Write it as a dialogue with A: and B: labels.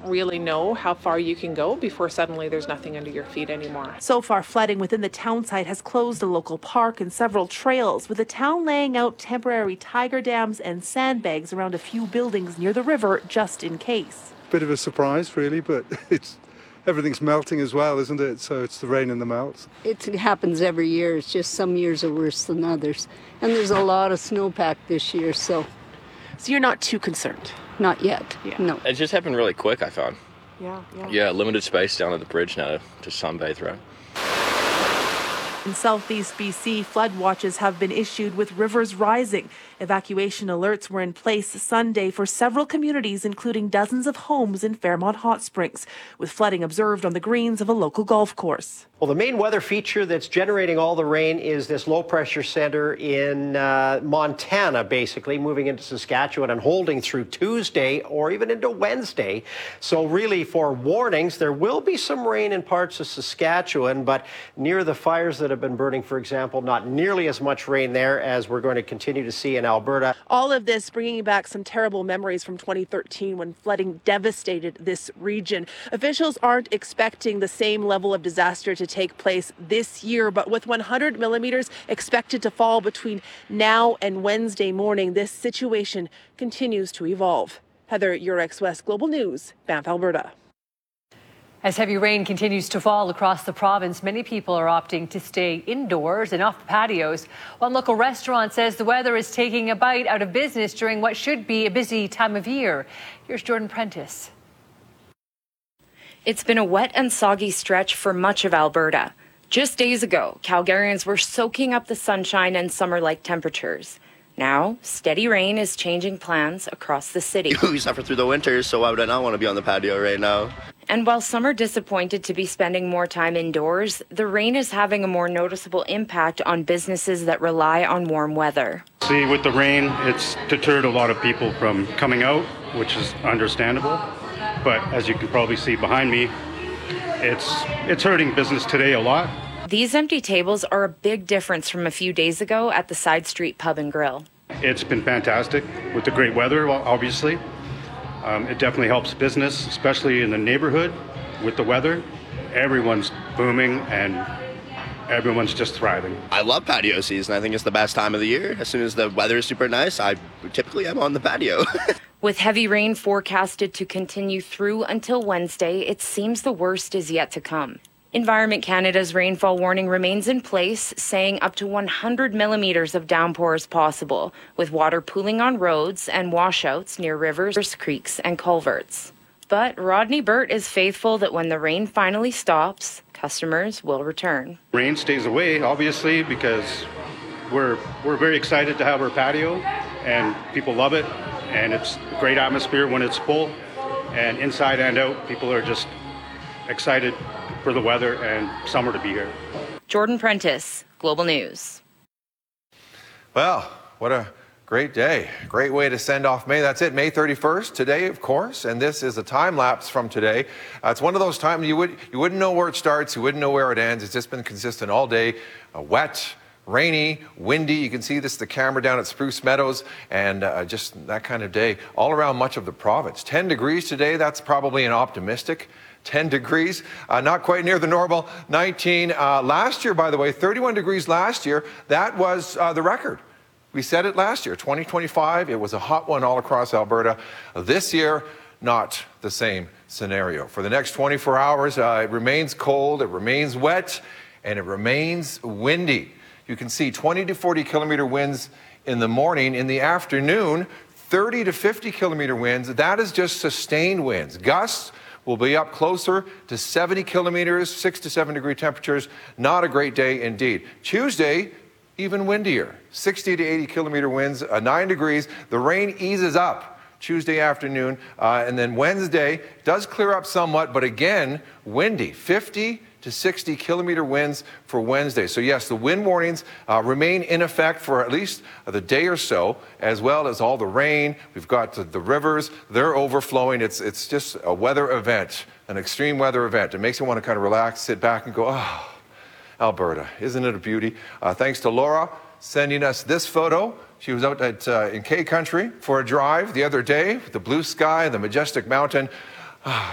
A: don't really know how far you can go before suddenly there's nothing under your feet anymore.
B: So far, flooding within the town site has closed a local park and several trails, with the town laying out temporary tiger dams and sandbags around a few buildings near the river just in case.
C: Bit of a surprise, really, but everything's melting as well, isn't it? So it's the rain and the melt.
D: It happens every year. It's just some years are worse than others. And there's a lot of snowpack this year, so
B: you're not too concerned?
D: Not yet, no.
E: It just happened really quick, I found.
B: Yeah.
E: Limited space down at the bridge now to sunbathe, right?
B: In southeast BC, flood watches have been issued with rivers rising. Evacuation alerts were in place Sunday for several communities, including dozens of homes in Fairmont Hot Springs, with flooding observed on the greens of a local golf course.
F: Well, the main weather feature that's generating all the rain is this low-pressure center in Montana, basically, moving into Saskatchewan and holding through Tuesday or even into Wednesday. So really, for warnings, there will be some rain in parts of Saskatchewan, but near the fires that have been burning, for example, not nearly as much rain there as we're going to continue to see in Alberta.
B: All of this bringing back some terrible memories from 2013 when flooding devastated this region. Officials aren't expecting the same level of disaster to take place this year, but with 100 millimeters expected to fall between now and Wednesday morning, this situation continues to evolve. Heather Yurex, West Global News, Banff, Alberta.
G: As heavy rain continues to fall across the province, many people are opting to stay indoors and off the patios. One local restaurant says the weather is taking a bite out of business during what should be a busy time of year. Here's Jordan Prentice.
H: It's been a wet and soggy stretch for much of Alberta. Just days ago, Calgarians were soaking up the sunshine and summer-like temperatures. Now, steady rain is changing plans across the city.
I: We suffer through the winters, so why would I not want to be on the patio right now?
H: And while some are disappointed to be spending more time indoors, the rain is having a more noticeable impact on businesses that rely on warm weather.
J: See, with the rain, it's deterred a lot of people from coming out, which is understandable. But as you can probably see behind me, it's hurting business today a lot.
H: These empty tables are a big difference from a few days ago at the Side Street Pub and Grill.
J: It's been fantastic with the great weather, obviously. It definitely helps business, especially in the neighborhood with the weather. Everyone's booming and everyone's just thriving.
I: I love patio season. I think it's the best time of the year. As soon as the weather is super nice, I typically am on the patio.
H: With heavy rain forecasted to continue through until Wednesday, it seems the worst is yet to come. Environment Canada's rainfall warning remains in place, saying up to 100 millimeters of downpour is possible, with water pooling on roads and washouts near rivers, creeks, and culverts. But Rodney Burt is faithful that when the rain finally stops, customers will return.
J: Rain stays away, obviously, because we're very excited to have our patio, and people love it, and it's a great atmosphere when it's full, and inside and out, people are just excited for the weather and summer to be here.
H: Jordan Prentice, Global News.
K: Well, what a great day. Great way to send off May. That's it, May 31st today, of course, and this is a time lapse from today. It's one of those times you wouldn't know where it starts, you wouldn't know where it ends. It's just been consistent all day, wet, rainy, windy. You can see the camera down at Spruce Meadows, and just that kind of day all around much of the province. 10 degrees today, that's probably an optimistic 10 degrees, not quite near the normal 19. Last year, by the way, 31 degrees last year, that was the record. We said it last year, 2025, it was a hot one all across Alberta. This year, not the same scenario. For the next 24 hours, it remains cold, it remains wet, and it remains windy. You can see 20 to 40 kilometer winds in the morning. In the afternoon, 30 to 50 kilometer winds. That is just sustained winds. Gusts will be up closer to 70 kilometers, 6 to 7 degree temperatures. Not a great day indeed. Tuesday, even windier, 60 to 80 kilometer winds, 9 degrees. The rain eases up Tuesday afternoon, and then Wednesday does clear up somewhat, but again, windy, 50 to 60 kilometer winds for Wednesday. So yes, the wind warnings remain in effect for at least the day or so, as well as all the rain. We've got the rivers, they're overflowing. It's just a weather event, an extreme weather event. It makes you want to kind of relax, sit back and go, oh, Alberta, isn't it a beauty? Thanks to Laura sending us this photo. She was out in K Country for a drive the other day with the blue sky, the majestic mountain.